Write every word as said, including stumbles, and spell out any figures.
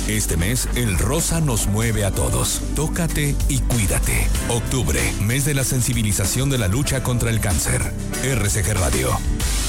Este mes, el rosa nos mueve a todos. Tócate y cuídate. Octubre, mes de la sensibilización de la lucha contra el cáncer. R C G Radio.